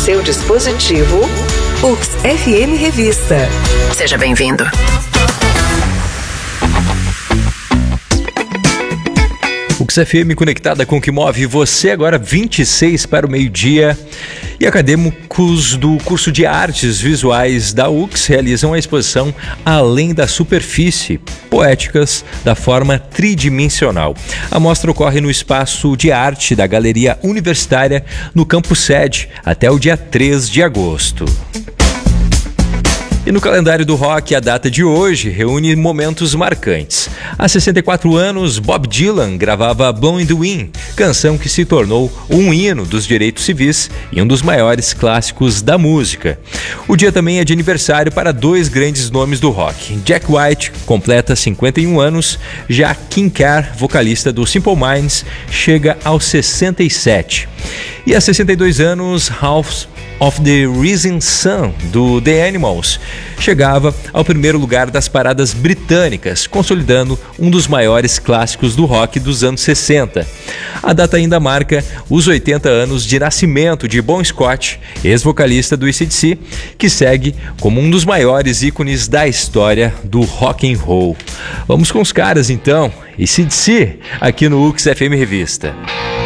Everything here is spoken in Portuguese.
seu dispositivo, UX FM Revista. Seja bem-vindo. UX FM conectada com o que move você, agora 26 para o meio-dia. E acadêmicos do curso de Artes Visuais da UX realizam a exposição Além da Superfície, Poéticas da Forma Tridimensional. A mostra ocorre no Espaço de Arte da Galeria Universitária, no Campus Sede, até o dia 3 de agosto. E no calendário do rock, a data de hoje reúne momentos marcantes. Há 64 anos, Bob Dylan gravava Blowin' the Wind, canção que se tornou um hino dos direitos civis e um dos maiores clássicos da música. O dia também é de aniversário para dois grandes nomes do rock. Jack White completa 51 anos, já King Carr, vocalista do Simple Minds, chega aos 67. E há 62 anos, House of the Rising Sun, do The Animals, chegava ao primeiro lugar das paradas britânicas, consolidando um dos maiores clássicos do rock dos anos 60. A data ainda marca os 80 anos de nascimento de Bon Scott, ex-vocalista do AC/DC, que segue como um dos maiores ícones da história do rock and roll. Vamos com os caras então, AC/DC, aqui no UX FM Revista.